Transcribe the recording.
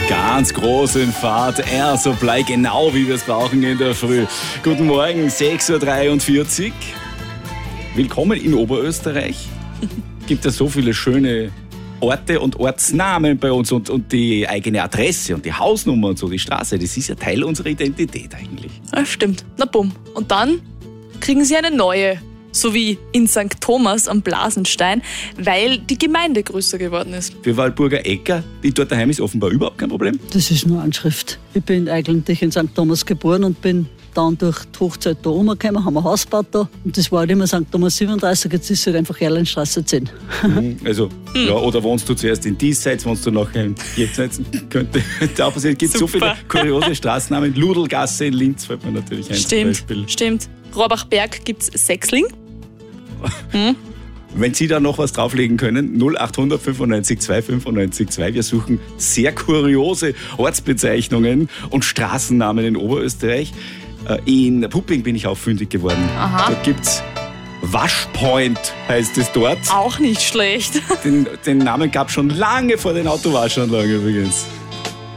ganz groß in Fahrt. So blei genau, wie wir es brauchen in der Früh. Guten Morgen, 6.43 Uhr. Willkommen in Oberösterreich. Gibt ja so viele schöne Orte und Ortsnamen bei uns und die eigene Adresse und die Hausnummer und so, die Straße, das ist ja Teil unserer Identität eigentlich. Ja, stimmt. Na bumm. Und dann kriegen sie eine neue. So wie in St. Thomas am Blasenstein, weil die Gemeinde größer geworden ist. Für Walburger Ecker, die dort daheim ist, offenbar überhaupt kein Problem. Das ist nur Anschrift. Ich bin eigentlich in St. Thomas geboren und bin dann durch die Hochzeit da umgekommen, haben ein Haus gebaut da. Und das war halt immer St. Thomas 37, jetzt ist es halt einfach Erleinstraße 10. Also, ja, oder wohnst du zuerst in Diesseits, wohnst du nachher in Jenseits? Könnte da passieren. Es gibt so viele kuriose Straßennamen. Ludelgasse in Linz fällt mir natürlich ein. Stimmt. Rohrbachberg gibt es Sechsling. Wenn Sie da noch was drauflegen können, 0800 95 2 95 2. Wir suchen sehr kuriose Ortsbezeichnungen und Straßennamen in Oberösterreich. In Pupping bin ich auch fündig geworden. Aha. Da gibt's Waschpoint, heißt es dort. Auch nicht schlecht. Den Namen gab es schon lange vor den Autowaschanlagen übrigens.